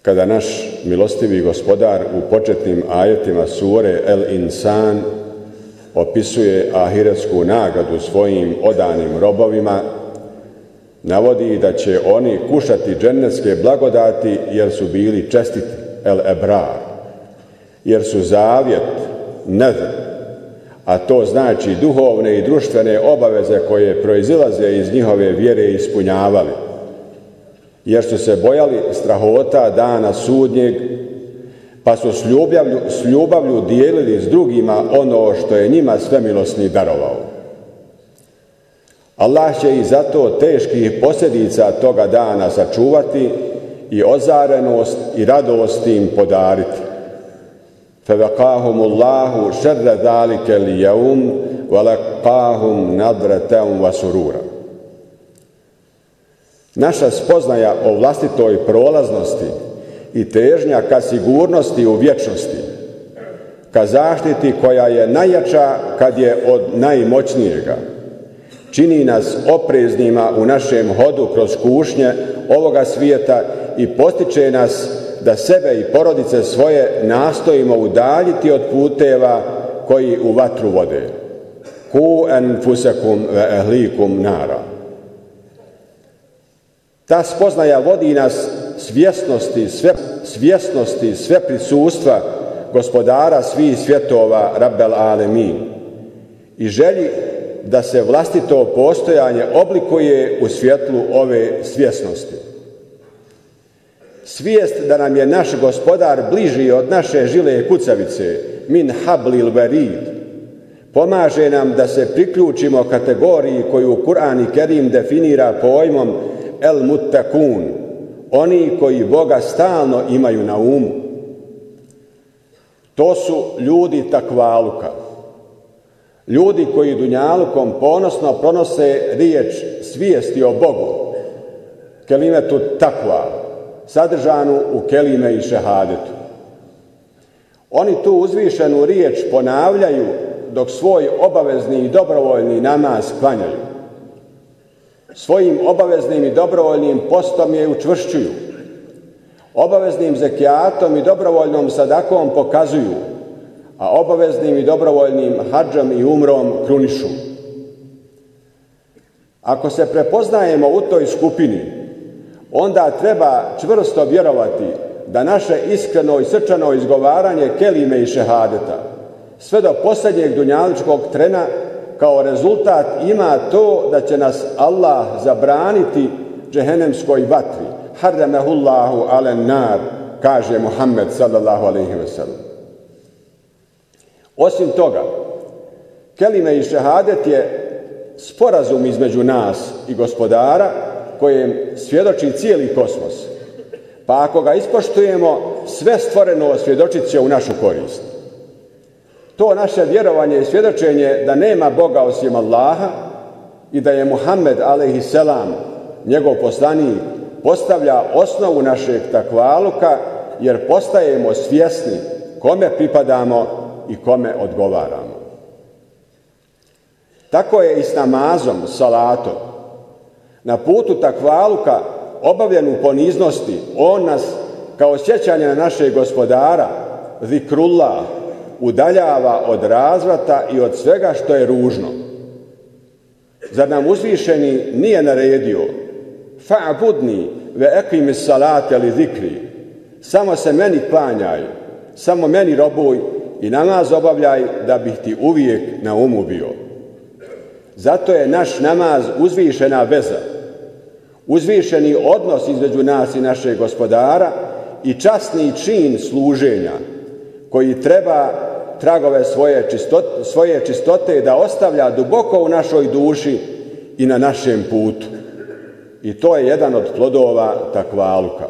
kada naš milostivi gospodar u početnim ajetima sure El Insan opisuje ahiretsku nagradu svojim odanim robovima, navodi da će oni kušati džennetske blagodati jer su bili čestiti, el ebrar, jer su zavjet, nedr, a to znači duhovne i društvene obaveze koje proizilaze iz njihove vjere ispunjavali, jer su se bojali strahota dana sudnjeg, pa su s ljubavlju dijelili s drugima ono što je njima svemilosni darovao. Allah će i zato teških posljedica toga dana sačuvati i ozarenost i radost im podariti. فَوَقَاهُمُ اللَّهُ شَرَّ ذَلِكَ الْيَوْمِ وَلَقَاهُمْ نَضْرَةً وَسُرُورًا. Naša spoznaja o vlastitoj prolaznosti i težnja ka sigurnosti u vječnosti, ka zaštiti koja je najjača kad je od najmoćnijega, čini nas opreznima u našem hodu kroz kušnje ovoga svijeta i postiče nas da sebe i porodice svoje nastojimo udaljiti od puteva koji u vatru vode. Ku enfusekum ve ehlikum nara. Ta spoznaja vodi nas svjesnosti sve prisustva gospodara svih svjetova Rabbel Alemin i želji da se vlastito postojanje oblikuje u svjetlu ove svjesnosti. Svijest da nam je naš gospodar bliži od naše žile kucavice, min hablil verid, pomaže nam da se priključimo kategoriji koju Kur'an i Kerim definira pojmom el muttakun, oni koji Boga stalno imaju na umu. To su ljudi takvaluka, ljudi koji dunjalukom ponosno pronose riječ svijesti o Bogu, kelimetu takva, sadržanu u kelime i šehadetu. Oni tu uzvišenu riječ ponavljaju dok svoj obavezni i dobrovoljni namaz klanjaju. Svojim obaveznim i dobrovoljnim postom je učvršćuju. Obaveznim zekijatom i dobrovoljnom sadakom pokazuju, a obaveznim i dobrovoljnim hadžom i umrom krunišu. Ako se prepoznajemo u toj skupini, onda treba čvrsto vjerovati da naše iskreno i srčano izgovaranje kelime i šehadeta sve do posljednjeg dunjaličkog trena kao rezultat ima to da će nas Allah zabraniti džehennemskoj vatri. Harramehullahu alen nar, kaže Muhammed sallallahu alejhi ve sellem. Osim toga, kelime i šehadet je sporazum između nas i gospodara kojem svjedoči cijeli kosmos. Pa ako ga ispoštujemo, sve stvoreno svjedočit će u našu korist. To naše vjerovanje i svjedočenje da nema Boga osim Allaha i da je Muhammed alejhiselam njegov poslanik postavlja osnovu našeg takvaluka, jer postajemo svjesni kome pripadamo i kome odgovaramo. Tako je i s namazom, salatom. Na putu takvaluka, obavljen u poniznosti, on nas, kao sjećanje na našeg gospodara, zikrullah, udaljava od razvrata i od svega što je ružno. Zar nam uzvišeni nije naredio fa'budni ve ekimi salate li zikri, samo se meni klanjaj, samo meni robuj i namaz obavljaj da bih ti uvijek na umu bio. Zato je naš namaz uzvišena veza, uzvišeni odnos između nas i našeg gospodara i časni čin služenja koji treba tragove svoje čistote da ostavlja duboko u našoj duši i na našem putu. I to je jedan od plodova takvaluka.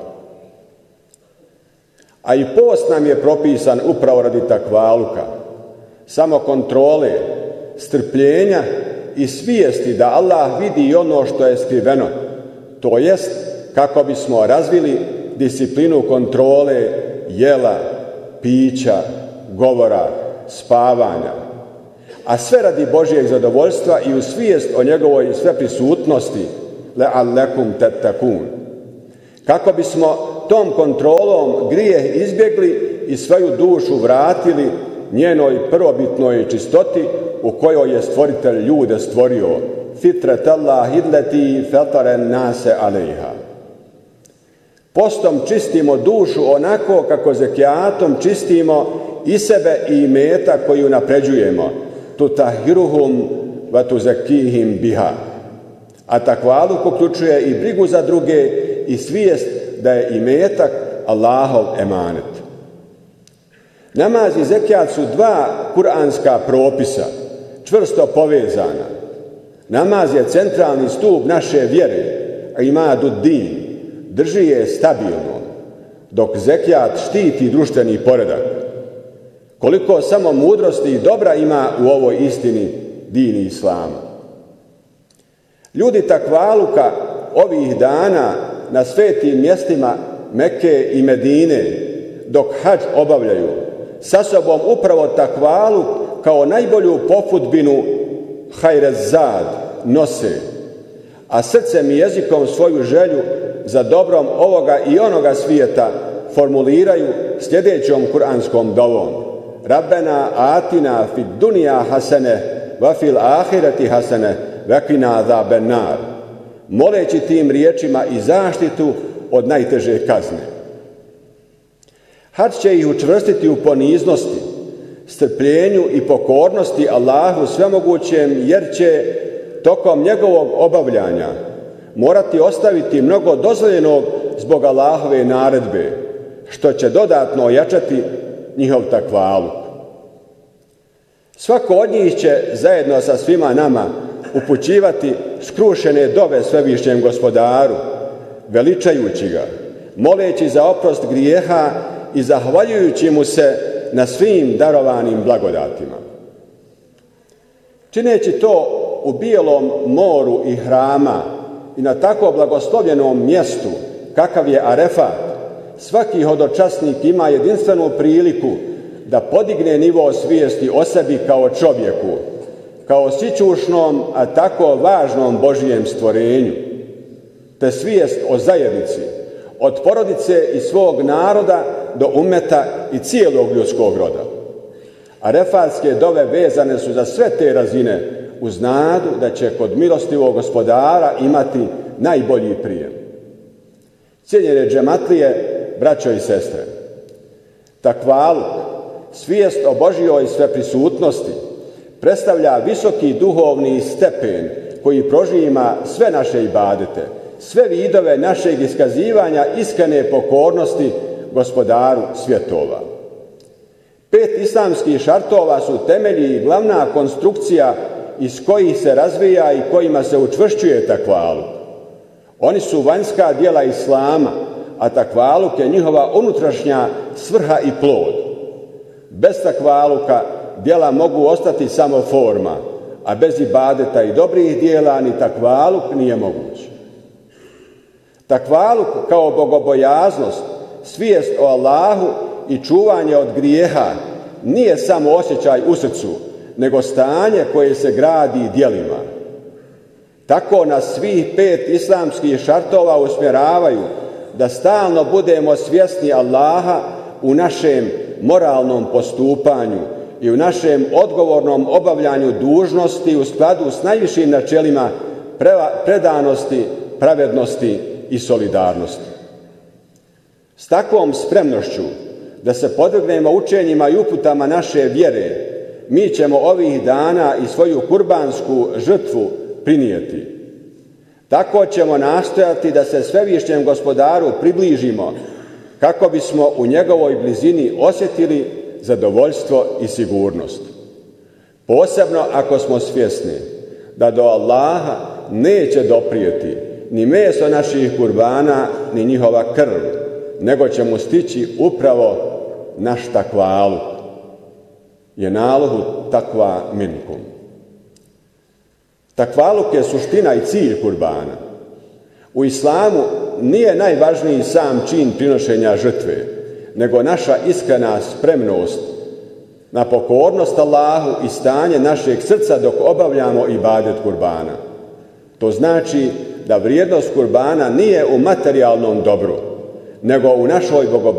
A i post nam je propisan upravo radi takvaluka, samokontrole, strpljenja i svijesti da Allah vidi ono što je skriveno, to jest kako bismo razvili disciplinu kontrole jela, pića, govora, spavanja, a sve radi Božijeg zadovoljstva i u svijest o njegovoj sveprisutnosti le'allekum tettakun, kako bismo tom kontrolom grijeh izbjegli i svoju dušu vratili njenoj prvobitnoj čistoti u kojoj je stvoritelj ljude stvorio. Fitrat Allah idleti fataren nase alejha. Postom čistimo dušu onako kako zekijatom čistimo i sebe i imetak koji unapređujemo. Tutahiruhum wa tuzakihim biha. A takvaluk uključuje i brigu za druge i svijest da je imetak Allahov emanet. Namaz i zekijat su dva kuranska propisa, čvrsto povezana. Namaz je centralni stup naše vjere, imadu din, drži je stabilno, dok zekijat štiti društveni poredak. Koliko samo mudrosti i dobra ima u ovoj istini dini islama. Ljudi takvaluka ovih dana na svetim mjestima Mekke i Medine, dok hadž obavljaju, sa sobom upravo takvaluk kao najbolju popudbinu hajrezad nose, a srcem i jezikom svoju želju za dobrom ovoga i onoga svijeta formuliraju sljedećom kuranskom dovom: Rabbena atina fid dunija hasene wa fil ahireti hasene wa qina azaben nar, moleći tim riječima i zaštitu od najteže kazne. Hadž će ih učvrstiti u poniznosti, strpljenju i pokornosti Allahu svemogućem, jer će tokom njegovog obavljanja morati ostaviti mnogo dozvoljenog zbog Allahove naredbe, što će dodatno ojačati njihov takvaluk. Svako od njih će zajedno sa svima nama upućivati skrušene dove svevišnjem Gospodaru, veličajući ga, moleći za oprost grijeha i zahvaljujući mu se na svim darovanim blagodatima. Čineći to u bijelom moru i hrama i na tako blagoslovljenom mjestu kakav je Arefat, svaki hodočasnik ima jedinstvenu priliku da podigne nivo svijesti o sebi kao čovjeku, kao sićušnom, a tako važnom Božijem stvorenju, te svijest o zajednici, od porodice i svog naroda do umeta i cijelog ljudskog roda. Arefatske dove vezane su za sve te razine uz nadu da će kod milostivog Gospodara imati najbolji prijem. Cijenjene džematlije, braćo i sestre, takvaluk, svijest o Božjoj sveprisutnosti, predstavlja visoki duhovni stepen koji prožima sve naše ibadete, sve vidove našeg iskazivanja iskrene pokornosti Gospodaru svjetova. 5 islamskih šartova su temelji i glavna konstrukcija iz kojih se razvija i kojima se učvršćuje takvaluk. Oni su vanjska djela islama, a takvaluk je njihova unutrašnja svrha i plod. Bez takvaluka djela mogu ostati samo forma, a bez ibadeta i dobrih djela ni takvaluk nije moguć. Takvaluk kao bogobojaznost, svijest o Allahu i čuvanje od grijeha nije samo osjećaj u srcu, nego stanje koje se gradi djelima. Tako nas svih 5 islamskih šartova usmjeravaju da stalno budemo svjesni Allaha u našem moralnom postupanju i u našem odgovornom obavljanju dužnosti u skladu s najvišim načelima predanosti, pravednosti i solidarnosti. S takvom spremnošću da se podvrgnemo učenjima i uputama naše vjere, mi ćemo ovih dana i svoju kurbansku žrtvu prinijeti. Tako ćemo nastojati da se svevišnjem Gospodaru približimo, kako bismo u njegovoj blizini osjetili zadovoljstvo i sigurnost. Posebno ako smo svjesni da do Allaha neće doprijeti ni meso naših kurbana, ni njihova krv, nego će mu stići upravo naš takvaluk. Jenaluhu takva minkum. Takvaluk je suština i cilj kurbana. U islamu nije najvažniji sam čin prinošenja žrtve, nego naša iskrena spremnost na pokornost Allahu i stanje našeg srca dok obavljamo ibadet kurbana. To znači da vrijednost kurbana nije u materijalnom dobru, nego u našoj